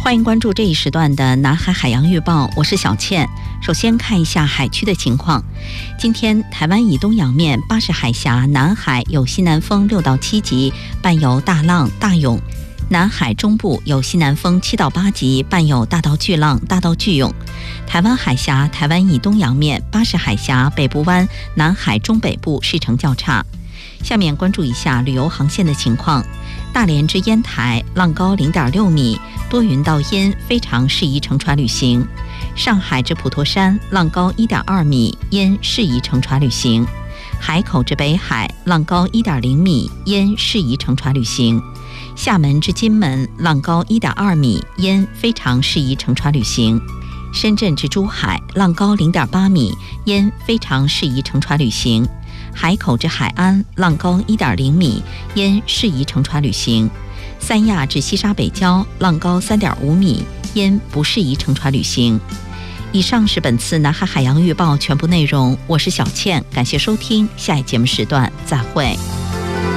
欢迎关注这一时段的南海海洋预报，我是小倩。首先看一下海区的情况。今天台湾以东洋面巴士海峡南海有西南风6到7级，伴有大浪大涌；南海中部有西南风7到8级，伴有大到巨浪大到巨涌。台湾海峡台湾以东洋面巴士海峡北部湾南海中北部水程较差。下面关注一下旅游航线的情况。大连至烟台浪高0.6米，多云到阴，非常适宜乘船旅行。上海至普陀山浪高1.2米，阴适宜乘船旅行。海口至北海浪高1.0米，阴适宜乘船旅行。厦门至金门浪高1.2米，阴非常适宜乘船旅行。深圳至珠海浪高0.8米，阴非常适宜乘船旅行。海口至海安浪高1.0米，因适宜乘船旅行。三亚至西沙北礁浪高3.5米，因不适宜乘船旅行。以上是本次南海海洋预报全部内容，我是小倩，感谢收听，下一节目时段再会。